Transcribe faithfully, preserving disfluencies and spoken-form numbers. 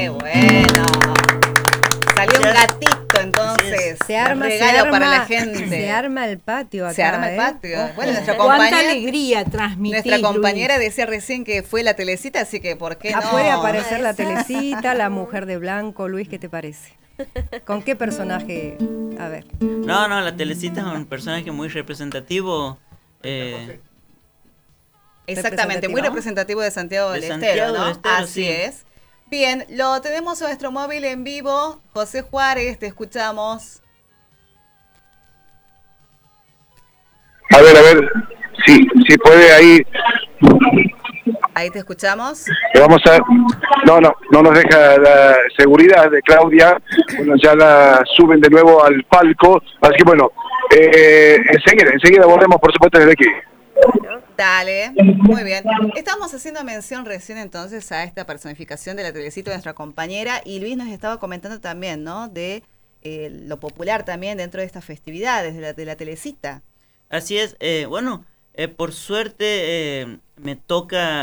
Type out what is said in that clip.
Qué bueno. Salió un gatito, entonces. Se arma, un regalo se arma, para la gente. Se arma el patio acá. Se arma el ¿eh? patio. Bueno, nuestra Cuánta compañera, alegría transmitir. nuestra compañera decía recién que fue la Telecita, así que ¿por qué no? Ah, puede aparecer la Telecita, la mujer de blanco. Luis, ¿qué te parece? ¿Con qué personaje? A ver. No, no, la Telecita es un personaje muy representativo. Eh, Exactamente, muy representativo de Santiago del De Estero, Santiago ¿no? del Estero, Así sí. es. Bien, lo tenemos en nuestro móvil en vivo. José Juárez, te escuchamos. A ver, a ver, si, si puede ahí, Ahí te escuchamos. vamos a... No, no, no nos deja la seguridad de Claudia, bueno, ya la suben de nuevo al palco, así que bueno, eh, enseguida, enseguida volvemos por supuesto desde aquí. Dale, muy bien. Estamos haciendo mención recién entonces a esta personificación de la Telecita de nuestra compañera y Luis nos estaba comentando también, ¿no? De eh, lo popular también dentro de estas festividades de la, de la Telecita. así es, eh, bueno, eh, por suerte eh, me toca